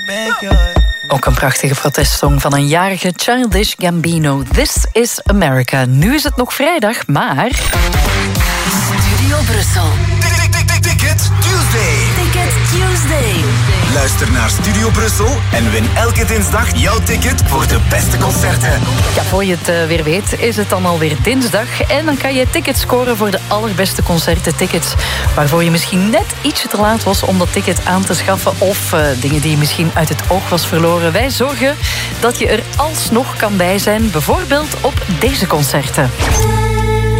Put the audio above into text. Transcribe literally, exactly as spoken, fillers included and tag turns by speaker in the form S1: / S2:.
S1: Ook een prachtige protestsong van een jarige Childish Gambino. This is America. Nu is het nog vrijdag, maar...
S2: Studio Brussel.
S3: Ticket Tuesday.
S2: Ticket Tuesday.
S3: Luister naar Studio Brussel en win elke dinsdag jouw ticket voor de beste concerten.
S1: Ja, voor je het uh, weer weet, is het dan alweer dinsdag. En dan kan je tickets scoren voor de allerbeste concerten. Tickets waarvoor je misschien net ietsje te laat was om dat ticket aan te schaffen. Of uh, dingen die je misschien uit het oog was verloren. Wij zorgen dat je er alsnog kan bij zijn. Bijvoorbeeld op deze concerten.